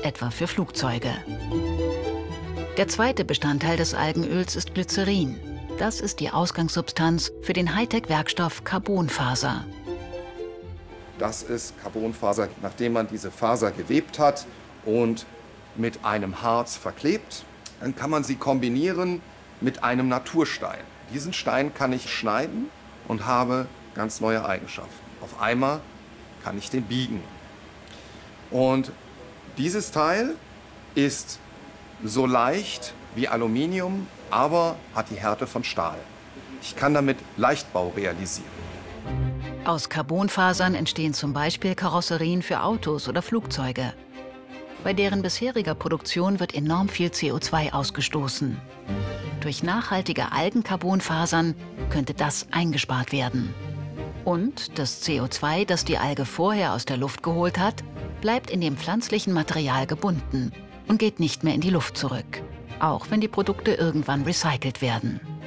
etwa für Flugzeuge. Der zweite Bestandteil des Algenöls ist Glycerin. Das ist die Ausgangssubstanz für den Hightech-Werkstoff Carbonfaser. Das ist Carbonfaser, nachdem man diese Faser gewebt hat und mit einem Harz verklebt. Dann kann man sie kombinieren mit einem Naturstein. Diesen Stein kann ich schneiden und habe ganz neue Eigenschaften. Auf einmal kann ich den biegen. Und dieses Teil ist so leicht wie Aluminium, aber hat die Härte von Stahl. Ich kann damit Leichtbau realisieren. Aus Carbonfasern entstehen zum Beispiel Karosserien für Autos oder Flugzeuge. Bei deren bisheriger Produktion wird enorm viel CO2 ausgestoßen. Durch nachhaltige Algencarbonfasern könnte das eingespart werden. Und das CO2, das die Alge vorher aus der Luft geholt hat, bleibt in dem pflanzlichen Material gebunden und geht nicht mehr in die Luft zurück, auch wenn die Produkte irgendwann recycelt werden.